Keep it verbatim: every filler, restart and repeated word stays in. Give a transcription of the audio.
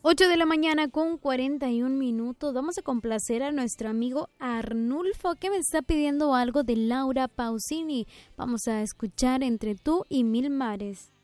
ocho de la mañana con cuarenta y un minutos. Vamos a complacer a nuestro amigo Arnulfo, que me está pidiendo algo de Laura Pausini. Vamos a escuchar Entre tú y mil mares.